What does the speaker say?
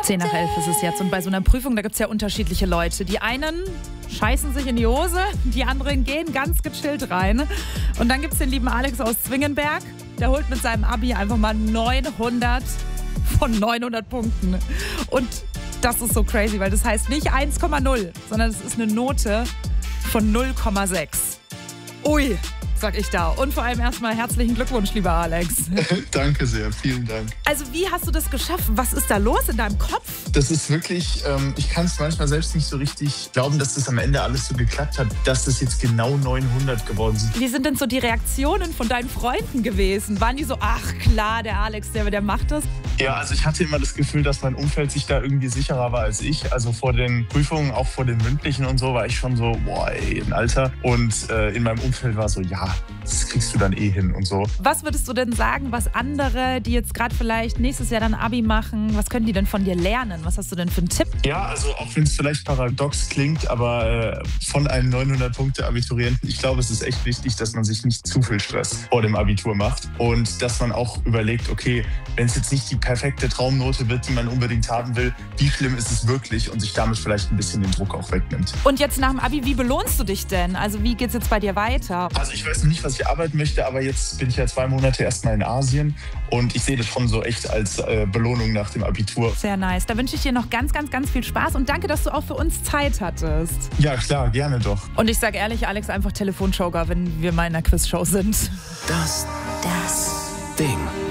10 nach 11 ist es jetzt. Und bei so einer Prüfung, da gibt es ja unterschiedliche Leute. Die einen scheißen sich in die Hose, die anderen gehen ganz gechillt rein. Und dann gibt es den lieben Alex aus Zwingenberg. Der holt mit seinem Abi einfach mal 900 von 900 Punkten. Und das ist so crazy, weil das heißt nicht 1,0, sondern es ist eine Note von 0,6. Ui, sag ich da. Und vor allem erstmal herzlichen Glückwunsch, lieber Alex. Danke sehr, vielen Dank. Also wie hast du das geschafft? Was ist da los in deinem Kopf? Das ist wirklich, ich kann es manchmal selbst nicht so richtig glauben, dass das am Ende alles so geklappt hat, dass das jetzt genau 900 geworden sind. Wie sind denn so die Reaktionen von deinen Freunden gewesen? Waren die so, ach klar, der Alex, der macht das? Ja, also ich hatte immer das Gefühl, dass mein Umfeld sich da irgendwie sicherer war als ich. Also vor den Prüfungen, auch vor den mündlichen und so, war ich schon so, boah, ey, ein Alter. Und in meinem Umfeld war so, ja, das kriegst du dann eh hin und so. Was würdest du denn sagen, was andere, die jetzt gerade vielleicht nächstes Jahr dann Abi machen, was können die denn von dir lernen? Was hast du denn für einen Tipp? Ja, also auch wenn es vielleicht paradox klingt, aber von einem 900-Punkte-Abiturienten, ich glaube, es ist echt wichtig, dass man sich nicht zu viel Stress vor dem Abitur macht und dass man auch überlegt, okay, wenn es jetzt nicht die perfekte Traumnote wird, die man unbedingt haben will, wie schlimm ist es wirklich und sich damit vielleicht ein bisschen den Druck auch wegnimmt. Und jetzt nach dem Abi, wie belohnst du dich denn? Also wie geht's jetzt bei dir weiter? Also ich weiß noch nicht, was ich arbeiten möchte, aber jetzt bin ich ja 2 Monate erstmal in Asien und ich sehe das schon so echt als Belohnung nach dem Abitur. Sehr nice. Da wünsche ich dir noch ganz, ganz, ganz viel Spaß und danke, dass du auch für uns Zeit hattest. Ja, klar, gerne doch. Und ich sage ehrlich, Alex, einfach Telefonjoker, wenn wir mal in einer Quizshow sind. Das Ding.